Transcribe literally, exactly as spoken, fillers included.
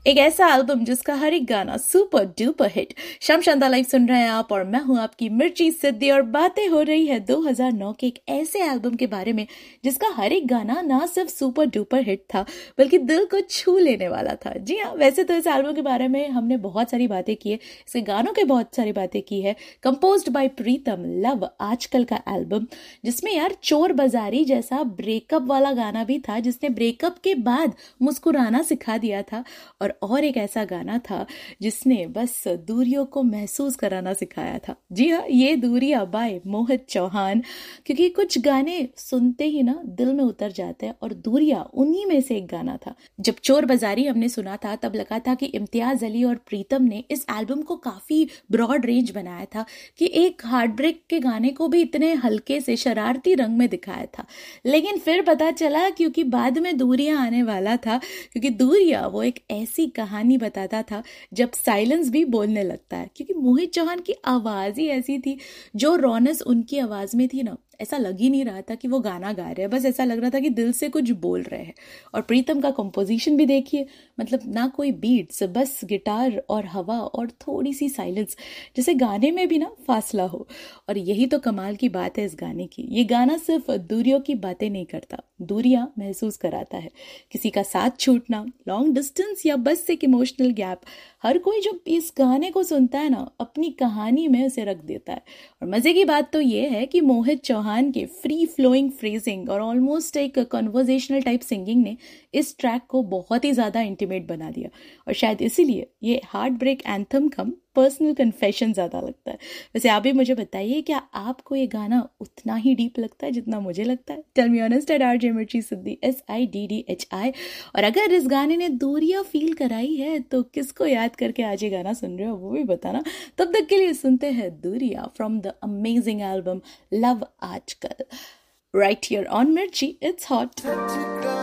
एक ऐसा एल्बम जिसका हर एक गाना सुपर डुपर हिट। शाम शांता लाइव सुन रहे हैं आप और मैं हूं आपकी मिर्ची सिद्धि और बातें हो रही है दो हज़ार नौ के एक ऐसे एल्बम के बारे में जिसका हर एक गाना ना सिर्फ सुपर डुपर हिट था बल्कि दिल को छू लेने वाला था। जी हाँ, वैसे तो इस एल्बम के बारे में हमने बहुत सारी बातें की है, इसके गानों के बहुत सारी बातें की है। कंपोज्ड बाय प्रीतम, लव आजकल का एल्बम जिसमें यार चोर बाजारी जैसा ब्रेकअप वाला गाना भी था जिसने ब्रेकअप के बाद मुस्कुराना सिखा दिया था, और और एक ऐसा गाना था जिसने बस दूरियों को महसूस कराना सिखाया था। जी हाँ, ये दूरियां बाय मोहित चौहान, क्योंकि कुछ गाने सुनते ही ना दिल में उतर जाते हैं और दूरियां उन्हीं में से एक गाना था। जब चोर बाजारी हमने सुना था तब लगा था कि इम्तियाज अली और प्रीतम ने इस एल्बम को काफी ब्रॉड रेंज बनाया था कि एक हार्ट ब्रेक के गाने को भी इतने हल्के से शरारती रंग में दिखाया था। लेकिन फिर पता चला क्योंकि बाद में दूरियां आने वाला था, क्योंकि दूरियां वो एक ऐसी कहानी बताता था जब साइलेंस भी बोलने लगता है। क्योंकि मोहित चौहान की आवाज ही ऐसी थी, जो रौनस उनकी आवाज में थी ना, ऐसा लग ही नहीं रहा था कि वो गाना गा रहे हैं, बस ऐसा लग रहा था कि दिल से कुछ बोल रहे हैं। और प्रीतम का कंपोजिशन भी देखिए, मतलब ना कोई बीट्स, बस गिटार और हवा और थोड़ी सी साइलेंस, जैसे गाने में भी ना फासला हो। और यही तो कमाल की बात है इस गाने की। ये गाना सिर्फ दूरियों की बातें नहीं करता, दूरियां महसूस कराता है। किसी का साथ छूटना, लॉन्ग डिस्टेंस या बस एक इमोशनल गैप, हर कोई जो इस गाने को सुनता है ना अपनी कहानी में उसे रख देता है। और मजे की बात तो ये है कि मोहित चौहान के फ्री फ्लोइंग फ्रेजिंग और ऑलमोस्ट एक कन्वर्सेशनल टाइप सिंगिंग ने इस ट्रैक को बहुत ही ज्यादा इंटीमेट बना दिया, और शायद इसीलिए ये हार्ट ब्रेक एंथम कम पर्सनल कन्फेशन ज्यादा लगता है। वैसे आप भी मुझे बताइए, क्या आपको ये गाना उतना ही डीप लगता है जितना मुझे लगता है? Tell me honest eight R J मिर्ची सिद्धि, S I D D H I. और अगर इस गाने ने दूरियां फील कराई है तो किसको याद करके आज ये गाना सुन रहे हो वो भी बताना। तब तक के लिए सुनते हैं दूरियां from the amazing album love आजकल, राइट हियर ऑन मिर्ची, इट्स हॉट।